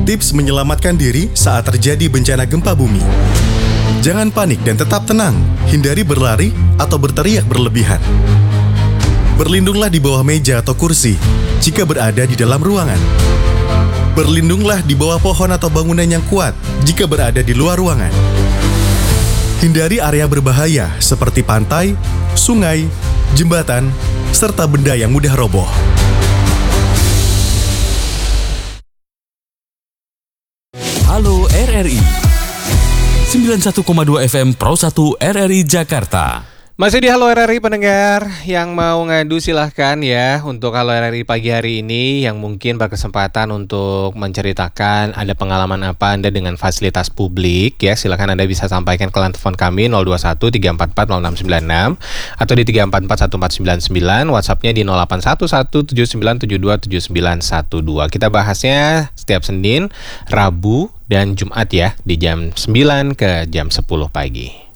Tips menyelamatkan diri saat terjadi bencana gempa bumi. Jangan panik dan tetap tenang. Hindari berlari atau berteriak berlebihan. Berlindunglah di bawah meja atau kursi jika berada di dalam ruangan. Berlindunglah di bawah pohon atau bangunan yang kuat jika berada di luar ruangan. Hindari area berbahaya seperti pantai, sungai, jembatan, serta benda yang mudah roboh. Halo RRI 91,2 FM Pro 1 RRI Jakarta. Masih di Halo RRI pendengar, yang mau ngadu silahkan ya untuk Halo RRI pagi hari ini, yang mungkin berkesempatan untuk menceritakan ada pengalaman apa Anda dengan fasilitas publik ya. Silahkan Anda bisa sampaikan ke line telepon kami 021 344 0696 atau di 344 1499, WhatsApp-nya di 0811 7972 7912. Kita bahasnya setiap Senin, Rabu, dan Jumat ya, di jam 9 ke jam 10 pagi.